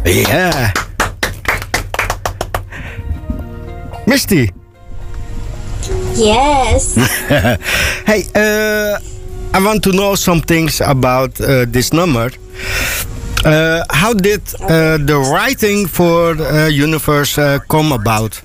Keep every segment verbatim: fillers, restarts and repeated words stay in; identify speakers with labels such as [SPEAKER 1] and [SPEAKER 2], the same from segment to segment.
[SPEAKER 1] Yeah. Misty.
[SPEAKER 2] Yes.
[SPEAKER 1] Hey, uh, I want to know some things about uh, this number. Uh, how did uh, the writing for uh, Universe uh, come about?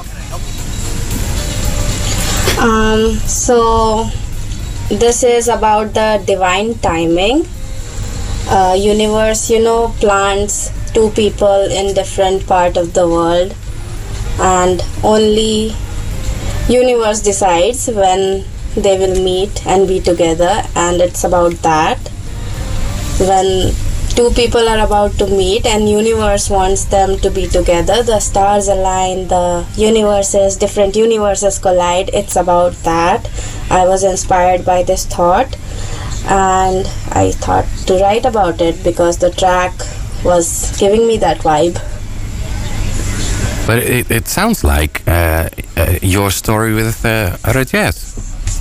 [SPEAKER 2] Um, so this is about the divine timing. Uh, universe, you know, plants two people in different part of the world, and only universe decides when they will meet and be together, and it's about that. When two people are about to meet and universe wants them to be together, the stars align, the universes, different universes collide. It's about that. I was inspired by this thought, and I thought to write about it because the track was giving me that vibe.
[SPEAKER 3] But it, it sounds like uh, uh, your story with uh, Rajesh.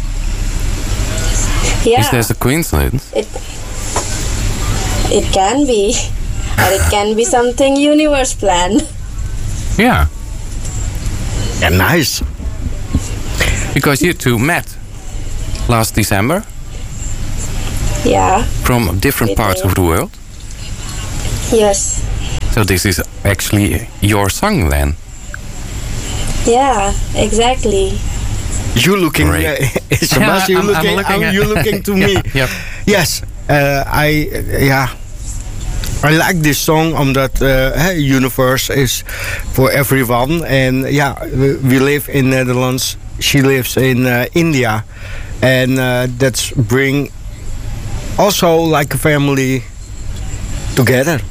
[SPEAKER 2] Yeah.
[SPEAKER 3] Is there a coincidence?
[SPEAKER 2] It, it can be, or it can be something universe planned.
[SPEAKER 3] Yeah.
[SPEAKER 1] Yeah, nice.
[SPEAKER 3] Because you two met last December
[SPEAKER 2] Yeah.
[SPEAKER 3] from different
[SPEAKER 2] We
[SPEAKER 3] parts
[SPEAKER 2] did.
[SPEAKER 3] of the world.
[SPEAKER 2] Yes.
[SPEAKER 3] So this is actually your song then.
[SPEAKER 2] Yeah, exactly.
[SPEAKER 1] You looking, uh,
[SPEAKER 3] Great.
[SPEAKER 1] Sebastian,
[SPEAKER 3] I'm-
[SPEAKER 1] you
[SPEAKER 3] I'm
[SPEAKER 1] looking,
[SPEAKER 3] looking
[SPEAKER 1] oh,
[SPEAKER 3] at-
[SPEAKER 1] you looking to me.
[SPEAKER 3] Yep.
[SPEAKER 1] Yes, uh, I, yeah. I like this song omdat uh, hey, Universe is for everyone. And yeah, we, we live in Netherlands. She lives in uh, India. And uh, that's bring also like a family together.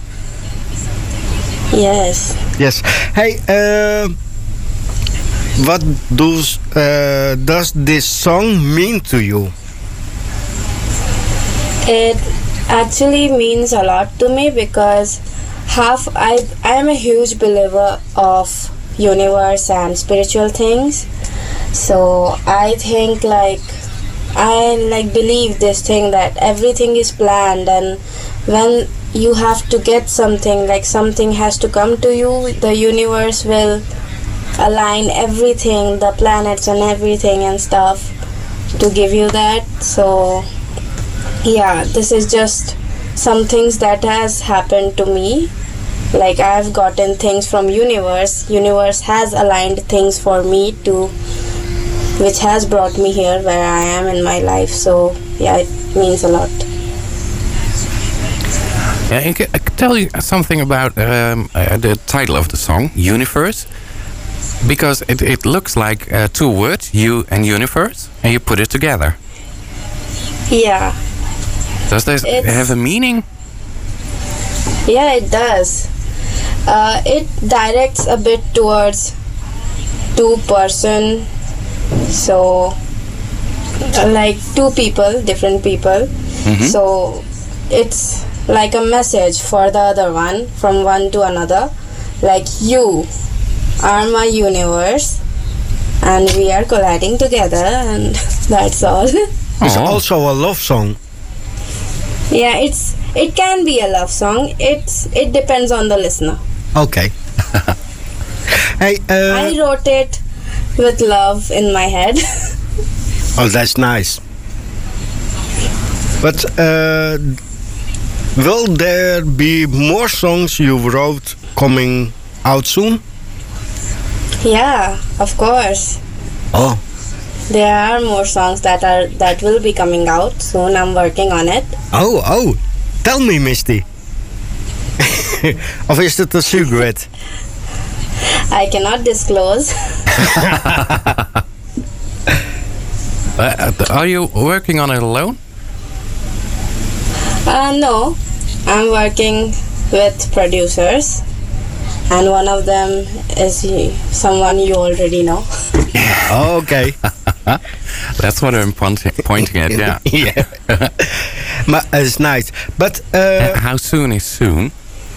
[SPEAKER 2] Yes.
[SPEAKER 1] Yes. Hey, uh, what does, uh, does this song mean to you?
[SPEAKER 2] It actually means a lot to me because half I I am a huge believer of universe and spiritual things. So I think like I like believe this thing that everything is planned, and when you have to get something, like something has to come to you, the universe will align everything, the planets and everything and stuff to give you that. So yeah, this is just some things that has happened to me. Like I've gotten things from universe. Universe has aligned things for me to, which has brought me here where I am in my life. So yeah, it means a lot.
[SPEAKER 3] Yeah, I can, I can tell you something about um, uh, the title of the song, Universe. Because it, it looks like uh, two words, you and universe, and you put it together.
[SPEAKER 2] Yeah.
[SPEAKER 3] Does this
[SPEAKER 2] It's-
[SPEAKER 3] have a meaning?
[SPEAKER 2] Yeah, it does. Uh, it directs a bit towards two person, so uh, like two people, different people. So it's like a message for the other one, from one to another. Like you are my universe, and we are colliding together, and that's all.
[SPEAKER 1] It's
[SPEAKER 3] Oh.
[SPEAKER 1] also a love song.
[SPEAKER 2] Yeah, it's it can be a love song. It's it depends on the listener.
[SPEAKER 1] Okay. Hey, uh,
[SPEAKER 2] I wrote it with love in my head.
[SPEAKER 1] oh, that's nice. But uh, will there be more songs you wrote coming out soon?
[SPEAKER 2] Yeah, of course.
[SPEAKER 1] Oh,
[SPEAKER 2] There are more songs that are that will be coming out soon. I'm working on it.
[SPEAKER 1] oh, oh. Tell me, Misty. Of is het a secret?
[SPEAKER 2] I cannot disclose.
[SPEAKER 3] Uh, are you working on it alone?
[SPEAKER 2] Uh, no, I'm working with producers, and one of them is y- someone you already know.
[SPEAKER 1] Okay.
[SPEAKER 3] That's what I'm pointing, pointing at, yeah.
[SPEAKER 1] Yeah. Maar it's nice. But uh,
[SPEAKER 3] How soon is soon?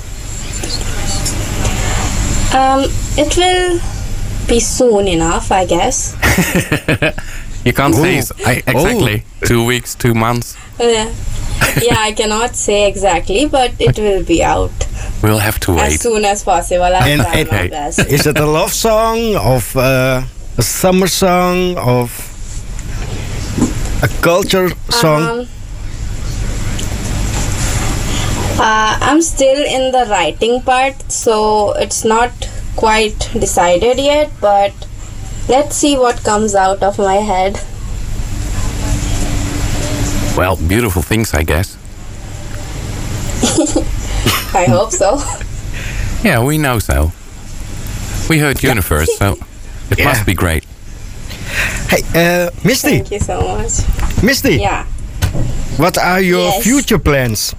[SPEAKER 2] Um, it will be soon enough, I guess.
[SPEAKER 3] You can't say
[SPEAKER 1] Ooh.
[SPEAKER 3] s- I, exactly. Two weeks, two months.
[SPEAKER 2] Uh, yeah, I cannot say exactly, but it will be out.
[SPEAKER 3] We'll have to
[SPEAKER 2] as
[SPEAKER 3] wait.
[SPEAKER 2] soon as possible. I'll
[SPEAKER 1] And-
[SPEAKER 2] try
[SPEAKER 1] and-
[SPEAKER 2] my
[SPEAKER 3] Okay.
[SPEAKER 2] best.
[SPEAKER 1] Is it a love song of uh, a summer song of a culture song?
[SPEAKER 2] Um, uh, I'm still in the writing part, so it's not quite decided yet, but let's see what comes out of my head.
[SPEAKER 3] Well, beautiful things, I guess.
[SPEAKER 2] I hope so.
[SPEAKER 3] Yeah, we know so. We heard Universe, so it
[SPEAKER 1] Yeah.
[SPEAKER 3] must be great.
[SPEAKER 1] Hey, uh, Misty,
[SPEAKER 2] Thank you so much.
[SPEAKER 1] Misty,
[SPEAKER 2] Yeah.
[SPEAKER 1] what are your
[SPEAKER 2] Yes.
[SPEAKER 1] future plans?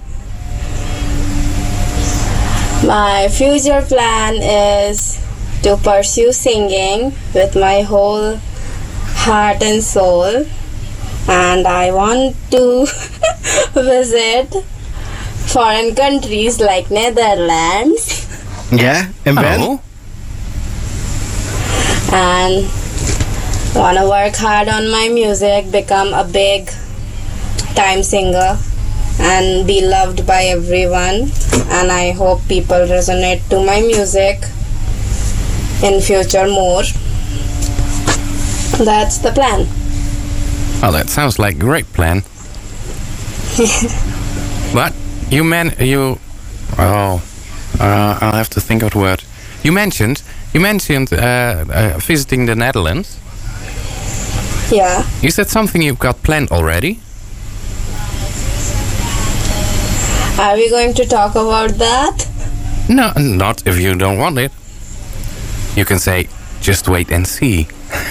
[SPEAKER 2] My future plan is to pursue singing with my whole heart and soul, and I want to visit foreign countries like Netherlands
[SPEAKER 1] Yeah, and when?
[SPEAKER 3] Oh,
[SPEAKER 2] and want to work hard on my music, become a big time singer and be loved by everyone, and I hope people resonate to my music in future more. That's the plan.
[SPEAKER 3] well, that sounds like a great plan. But you man, you. Oh, uh, I'll have to think of the word. You mentioned, you mentioned uh, uh, visiting the Netherlands.
[SPEAKER 2] Yeah.
[SPEAKER 3] Is that something you've got planned already?
[SPEAKER 2] Are we going to talk about that?
[SPEAKER 3] No, not if you don't want it. You can say, just wait and see.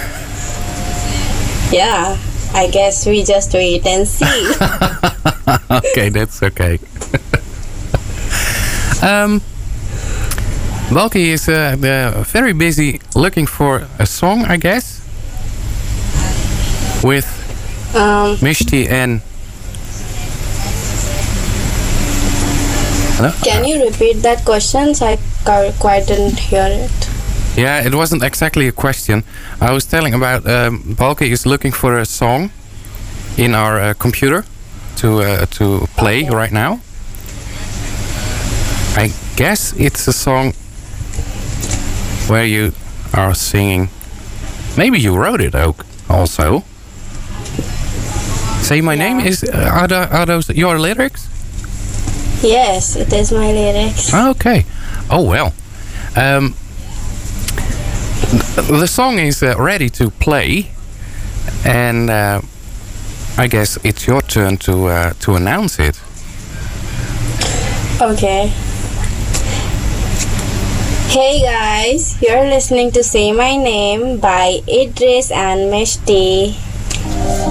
[SPEAKER 2] Yeah. I guess we just wait and see.
[SPEAKER 3] Okay, that's okay. um, Balky is uh, uh, very busy looking for a song, I guess, with
[SPEAKER 2] um,
[SPEAKER 3] Mishti and. Hello?
[SPEAKER 2] can you repeat that question? So I ca- quite didn't hear it.
[SPEAKER 3] Yeah, it wasn't exactly a question. I was telling about um, Balky is looking for a song in our uh, computer to uh, to play
[SPEAKER 2] Okay.
[SPEAKER 3] right now. I guess it's a song where you are singing. Maybe you wrote it ook also. Say my name
[SPEAKER 2] Yeah.
[SPEAKER 3] is uh, are, tho- are those your lyrics?
[SPEAKER 2] Yes, it is my lyrics.
[SPEAKER 3] Okay. Oh well. Um, the song is uh, ready to play, and uh, I guess it's your turn to uh, to announce it.
[SPEAKER 2] Okay. Hey guys, you're listening to Say My Name by Idris and Mishti.